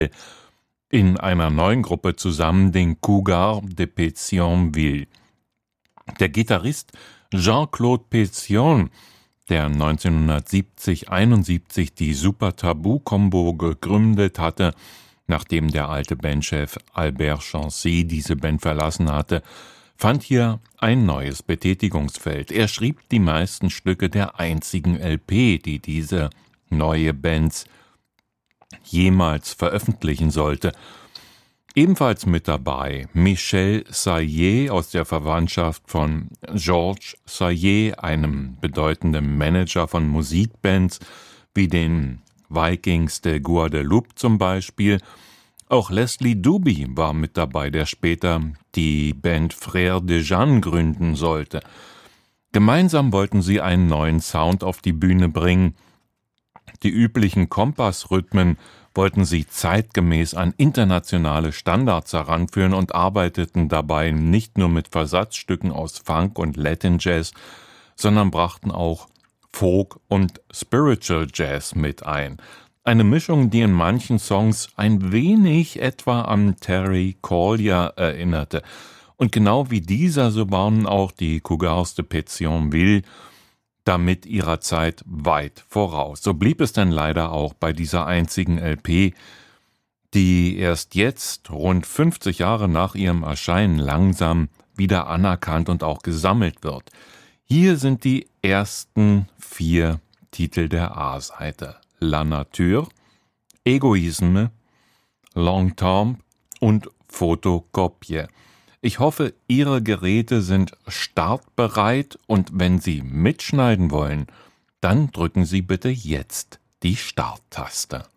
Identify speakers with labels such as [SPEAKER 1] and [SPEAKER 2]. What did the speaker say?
[SPEAKER 1] in einer neuen Gruppe zusammen, den Cougars de Pétionville. Der Gitarrist Jean-Claude Pétion, der 1970/71 die Super Tabou-Combo gegründet hatte, nachdem der alte Bandchef Albert Chancy diese Band verlassen hatte, fand hier ein neues Betätigungsfeld. Er schrieb die meisten Stücke der einzigen LP, die diese neue Band jemals veröffentlichen sollte. Ebenfalls mit dabei Michel Saillet aus der Verwandtschaft von Georges Saillet, einem bedeutenden Manager von Musikbands wie den Vikings de Guadeloupe zum Beispiel. Auch Leslie Doobie war mit dabei, der später die Band Frères de Jeanne gründen sollte. Gemeinsam wollten sie einen neuen Sound auf die Bühne bringen. Die üblichen Kompassrhythmen wollten sie zeitgemäß an internationale Standards heranführen und arbeiteten dabei nicht nur mit Versatzstücken aus Funk und Latin Jazz, sondern brachten auch Folk und Spiritual Jazz mit ein. Eine Mischung, die in manchen Songs ein wenig etwa an Terry Collier erinnerte. Und genau wie dieser, so waren auch die Cougars de Pétionville damit ihrer Zeit weit voraus. So blieb es dann leider auch bei dieser einzigen LP, die erst jetzt, rund 50 Jahre nach ihrem Erscheinen, langsam wieder anerkannt und auch gesammelt wird. Hier sind die ersten 4 Titel der A-Seite: La Nature, Egoisme, Longtemps und Photokopie. Ich hoffe, Ihre Geräte sind startbereit und wenn Sie mitschneiden wollen, dann drücken Sie bitte jetzt die Starttaste.